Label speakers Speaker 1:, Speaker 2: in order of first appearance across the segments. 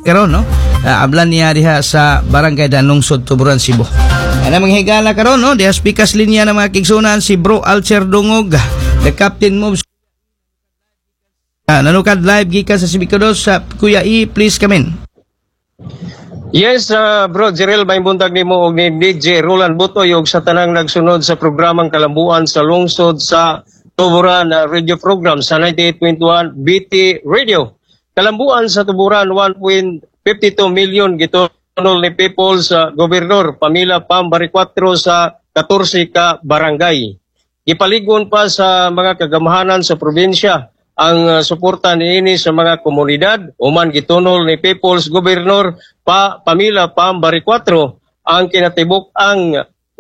Speaker 1: karon no. Ablan niya diha sa Barangay Danungsod, Tuburan, Cebu. Ana manghigala karon no, diha speakers linya ng mga kigsunan si Bro Alcher Dungog, the captain moves. Nanukad live gikan sa Sibikodos sa Kuya E, please come in.
Speaker 2: Yes, bro, Jerel, may buntag ni mo og ni DJ Roland Butoy og sa tanang nagsunod sa programang Kalambuan sa lungsod sa Tuburan radio program sa 98.1 BT Radio. Kalambuan sa Tuburan, 1.52 million gitunol ni people sa gobernador Pamila Pam Bariccuatro sa 14 ka barangay. Ipaligon pa sa mga kagamahanan sa probinsya ang suporta niini sa mga komunidad. Uman gitunol ni People's Governor Pamila Pam Bariccuatro ang kinatibuk ang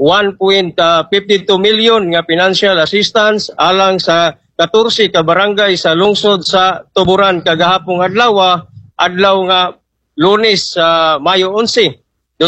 Speaker 2: 1.52 million nga financial assistance alang sa 14 ka barangay sa lungsod sa Tuburan kagahapong adlaw nga Lunes sa Mayo 11,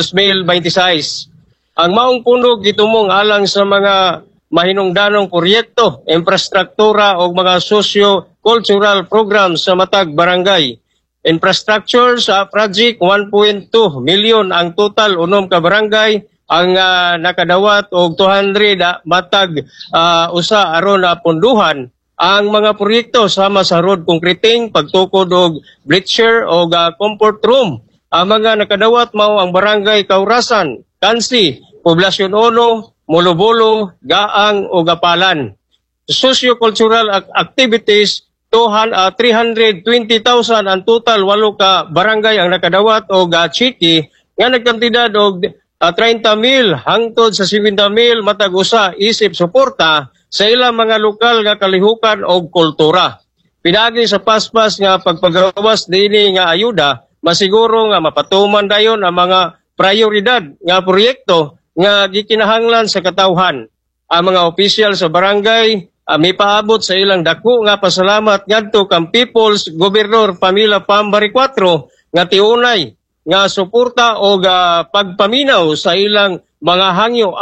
Speaker 2: 2026. Ang maong punog gitumong alang sa mga mahinungdanong proyekto, infrastruktura o mga socio-cultural programs sa matag barangay. Infrastructure sa project 1.2 million ang total unom ka barangay ang nakadawat og 200 matag usa aron na punduhan ang mga proyekto sama sa road concreting, pagtukod og bleacher o comfort room. Ang mga nakadawat mao ang barangay Kaurasan, Kansi, Poblasyon 1, Molobolo, Gaang o Gapalan. Socio-cultural activities, 320,000 ang total, 8 ka barangay ang nakadawat o chiki nga nagkantidad og 30,000 hangtod sa 70,000 matag usa isip suporta sa ilang mga lokal nga kalihukan o kultura. Pinagi sa paspas nga pagpagawas dinhi nga ayuda, masiguro nga mapatuman dayon ang mga prioridad nga proyekto nga gikinahanglan sa katawhan. Ang mga opisyal sa barangay may paabot sa ilang dako nga pasalamat ngadto kang People's Governor Pamila Pam Bariccuatro nga tiunay nga suporta o pagpaminaw sa ilang mga hangyo